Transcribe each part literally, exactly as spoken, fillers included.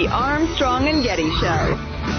The Armstrong and Getty Show.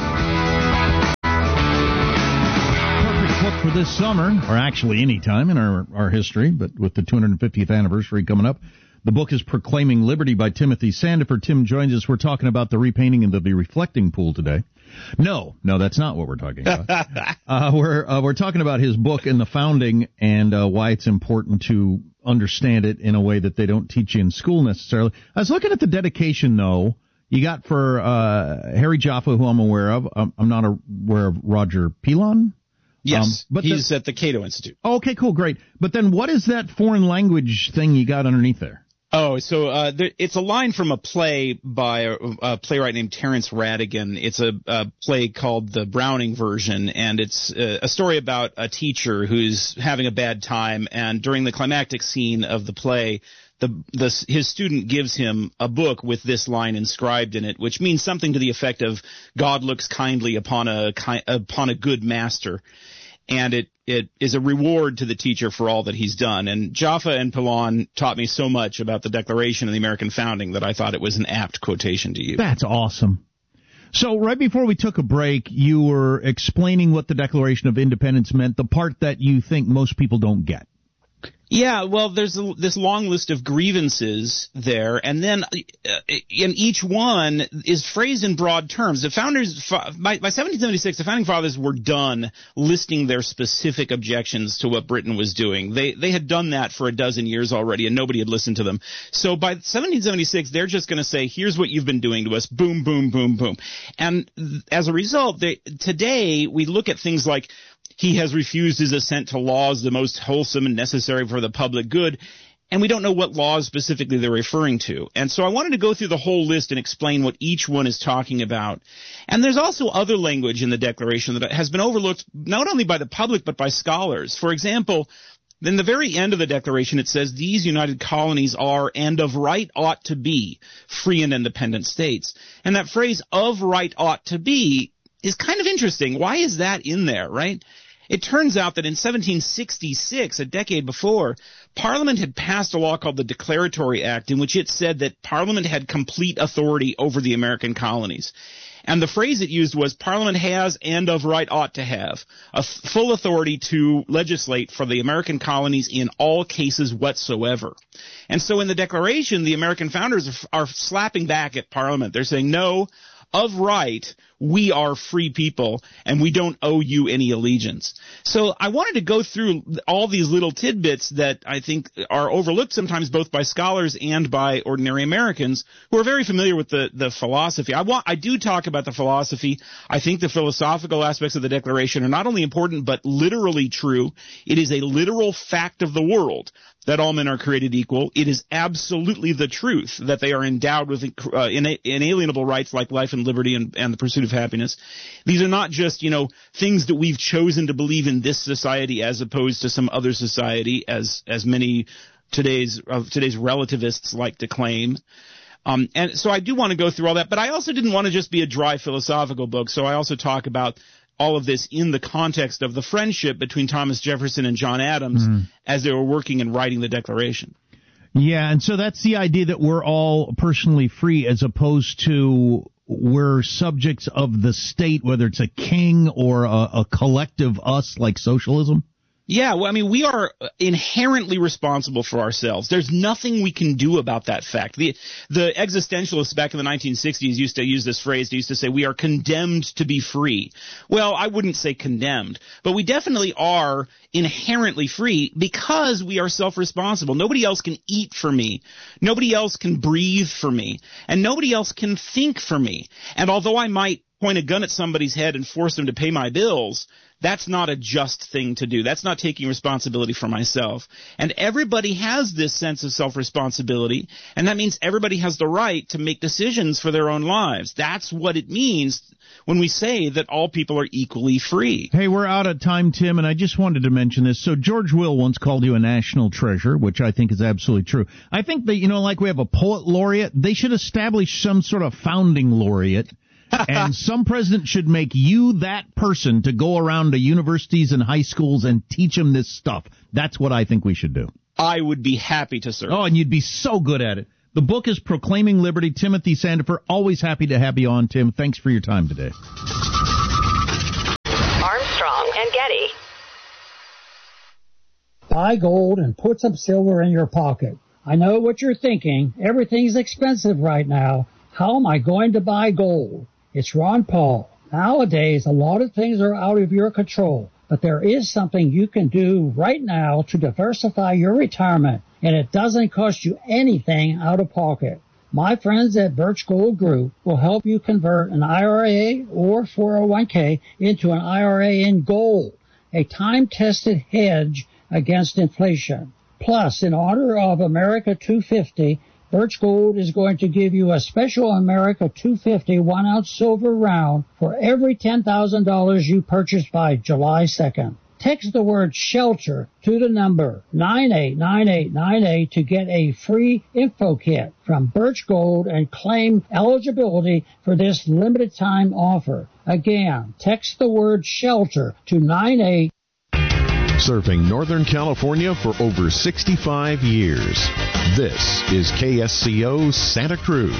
Perfect book for this summer, or actually any time in our, our history, but with the two hundred fiftieth anniversary coming up. The book is Proclaiming Liberty by Timothy Sandefur. Tim joins us. We're talking about the repainting of the reflecting pool today. No, no, that's not what we're talking about. uh, we're uh, we're talking about his book and the founding and uh, why it's important to understand it in a way that they don't teach you in school necessarily. I was looking at the dedication, though, you got for uh, Harry Jaffa, who I'm aware of. I'm, I'm not aware of Roger Pilon. Yes, um, but he's the, at the Cato Institute. Oh, okay, cool, great. But then what is that foreign language thing you got underneath there? Oh, so uh, there, it's a line from a play by a, a playwright named Terence Rattigan. It's a, a play called The Browning Version, and it's a, a story about a teacher who's having a bad time, and during the climactic scene of the play, the, the his student gives him a book with this line inscribed in it, which means something to the effect of "God looks kindly upon a upon a good master." And it, it is a reward to the teacher for all that he's done. And Jaffa and Pilon taught me so much about the Declaration of the American founding that I thought it was an apt quotation to use. That's awesome. So right before we took a break, you were explaining what the Declaration of Independence meant, the part that you think most people don't get. Yeah, well, there's a, this long list of grievances there, and then uh, in each one is phrased in broad terms. The founders, by, by seventeen seventy-six, the founding fathers were done listing their specific objections to what Britain was doing. They they had done that for a dozen years already, and nobody had listened to them. So by seventeen seventy-six, they're just going to say, here's what you've been doing to us, boom, boom, boom, boom. And as a result, they, today we look at things like, he has refused his assent to laws the most wholesome and necessary for the public good, and we don't know what laws specifically they're referring to. And so I wanted to go through the whole list and explain what each one is talking about. And there's also other language in the Declaration that has been overlooked not only by the public but by scholars. For example, in the very end of the Declaration, it says, these united colonies are, and of right ought to be, free and independent states. And that phrase, of right ought to be, is kind of interesting. Why is that in there, right? It turns out that in seventeen sixty-six, a decade before, Parliament had passed a law called the Declaratory Act, in which it said that Parliament had complete authority over the American colonies. And the phrase it used was, Parliament has and of right ought to have a f- full authority to legislate for the American colonies in all cases whatsoever. And so in the Declaration, the American founders are, are slapping back at Parliament. They're saying, no, of right, we are free people, and we don't owe you any allegiance. So I wanted to go through all these little tidbits that I think are overlooked sometimes both by scholars and by ordinary Americans who are very familiar with the, the philosophy. I want, I do talk about the philosophy. I think the philosophical aspects of the Declaration are not only important, but literally true. It is a literal fact of the world that all men are created equal. It is absolutely the truth that they are endowed with uh, ina- inalienable rights like life and liberty and, and the pursuit of happiness. These are not just, you know, things that we've chosen to believe in this society as opposed to some other society, as as many today's of today's relativists like to claim. Um, and so I do want to go through all that, but I also didn't want to just be a dry philosophical book, so I also talk about all of this in the context of the friendship between Thomas Jefferson and John Adams mm. as they were working and writing the Declaration. Yeah, and so that's the idea that we're all personally free as opposed to we're subjects of the state, whether it's a king or a, a collective us like socialism. Yeah, well, I mean, we are inherently responsible for ourselves. There's nothing we can do about that fact. The the existentialists back in the nineteen sixties used to use this phrase. They used to say, we are condemned to be free. Well, I wouldn't say condemned, but we definitely are inherently free because we are self-responsible. Nobody else can eat for me. Nobody else can breathe for me. And nobody else can think for me. And although I might point a gun at somebody's head and force them to pay my bills, that's not a just thing to do. That's not taking responsibility for myself. And everybody has this sense of self-responsibility, and that means everybody has the right to make decisions for their own lives. That's what it means when we say that all people are equally free. Hey, we're out of time, Tim, and I just wanted to mention this. So George Will once called you a national treasure, which I think is absolutely true. I think that, you know, like we have a poet laureate, they should establish some sort of founding laureate. And some president should make you that person to go around to universities and high schools and teach them this stuff. That's what I think we should do. I would be happy to serve. Oh, and you'd be so good at it. The book is Proclaiming Liberty. Timothy Sandifer, always happy to have you on, Tim. Thanks for your time today. Armstrong and Getty. Buy gold and put some silver in your pocket. I know what you're thinking. Everything's expensive right now. How am I going to buy gold? It's Ron Paul. Nowadays, a lot of things are out of your control, but there is something you can do right now to diversify your retirement, and it doesn't cost you anything out of pocket. My friends at Birch Gold Group will help you convert an I R A or four oh one k into an I R A in gold, a time-tested hedge against inflation. Plus, in honor of America two fifty, Birch Gold is going to give you a special America two fifty one-ounce silver round for every ten thousand dollars you purchase by July second. Text the word SHELTER to the number nine eight nine eight nine eight to get a free info kit from Birch Gold and claim eligibility for this limited time offer. Again, text the word SHELTER to nine eight. Serving Northern California for over sixty-five years. This is K S C O Santa Cruz.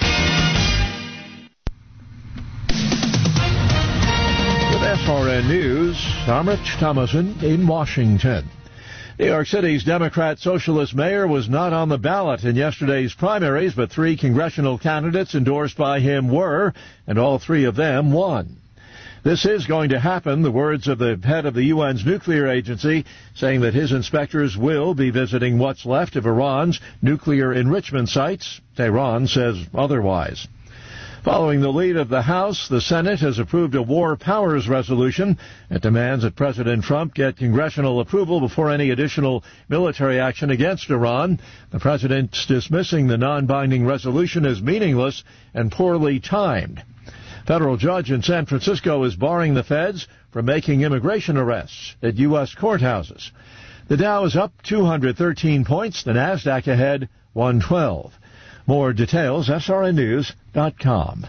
With S R N News, I'm Rich Thomason in Washington. New York City's Democrat Socialist mayor was not on the ballot in yesterday's primaries, but three congressional candidates endorsed by him were, and all three of them won. This is going to happen, the words of the head of the U N's nuclear agency, saying that his inspectors will be visiting what's left of Iran's nuclear enrichment sites. Tehran says otherwise. Following the lead of the House, the Senate has approved a war powers resolution that demands that President Trump get congressional approval before any additional military action against Iran. The president's dismissing the non-binding resolution as meaningless and poorly timed. Federal judge in San Francisco is barring the feds from making immigration arrests at U S courthouses. The Dow is up two hundred thirteen points, the NASDAQ ahead one twelve. More details, S R N news dot com.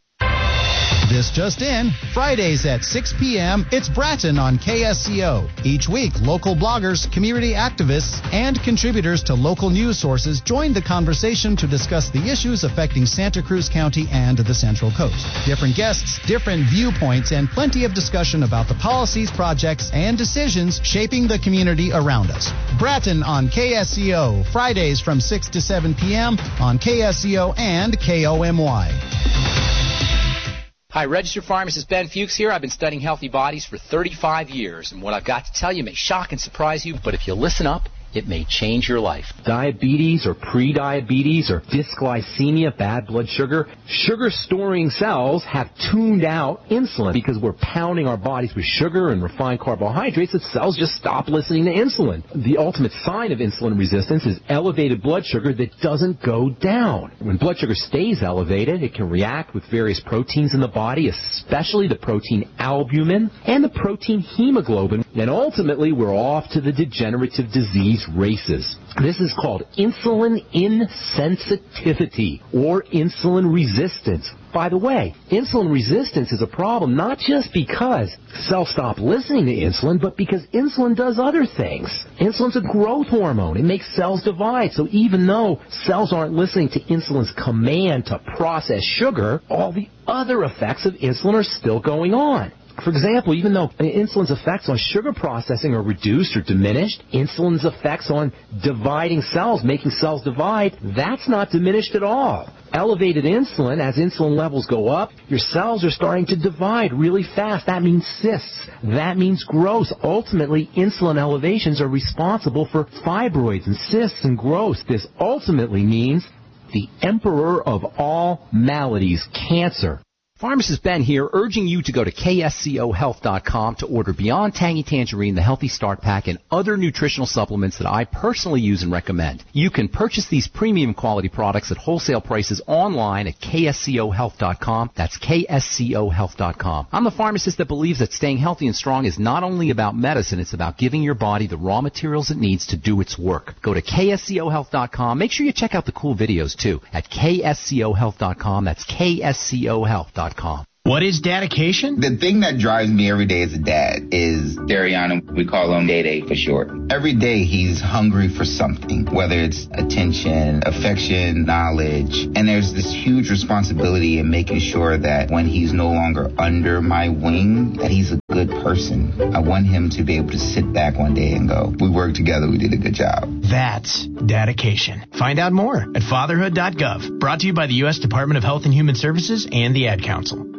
This just in, Fridays at six p.m., it's Bratton on K S C O. Each week, local bloggers, community activists, and contributors to local news sources join the conversation to discuss the issues affecting Santa Cruz County and the Central Coast. Different guests, different viewpoints, and plenty of discussion about the policies, projects, and decisions shaping the community around us. Bratton on K S C O, Fridays from six to seven p.m. on K S C O and K O M Y. Hi, registered pharmacist Ben Fuchs here. I've been studying healthy bodies for thirty-five years, and what I've got to tell you may shock and surprise you, but if you listen up, it may change your life. Diabetes or pre-diabetes or dysglycemia, bad blood sugar. Sugar-storing cells have tuned out insulin because we're pounding our bodies with sugar and refined carbohydrates that cells just stop listening to insulin. The ultimate sign of insulin resistance is elevated blood sugar that doesn't go down. When blood sugar stays elevated, it can react with various proteins in the body, especially the protein albumin and the protein hemoglobin, and ultimately we're off to the degenerative disease races. This is called insulin insensitivity or insulin resistance. By the way, insulin resistance is a problem not just because cells stop listening to insulin, but because insulin does other things. Insulin's a growth hormone. It makes cells divide. So even though cells aren't listening to insulin's command to process sugar, all the other effects of insulin are still going on. For example, even though insulin's effects on sugar processing are reduced or diminished, insulin's effects on dividing cells, making cells divide, that's not diminished at all. Elevated insulin, as insulin levels go up, your cells are starting to divide really fast. That means cysts. That means growth. Ultimately, insulin elevations are responsible for fibroids and cysts and growth. This ultimately means the emperor of all maladies, cancer. Pharmacist Ben here, urging you to go to K S C O health dot com to order Beyond Tangy Tangerine, the Healthy Start Pack, and other nutritional supplements that I personally use and recommend. You can purchase these premium quality products at wholesale prices online at K S C O health dot com. That's K S C O health dot com. I'm the pharmacist that believes that staying healthy and strong is not only about medicine, it's about giving your body the raw materials it needs to do its work. Go to K S C O health dot com. Make sure you check out the cool videos, too, at K S C O health dot com. That's K S C O health dot com. What is dedication? The thing that drives me every day as a dad is Dariana. We call him Day Day for short. Every day he's hungry for something, whether it's attention, affection, knowledge. And there's this huge responsibility in making sure that when he's no longer under my wing, that he's a good person. I want him to be able to sit back one day and go, we worked together, we did a good job. That's dedication. Find out more at fatherhood dot gov. Brought to you by the U S Department of Health and Human Services and the Ad Council.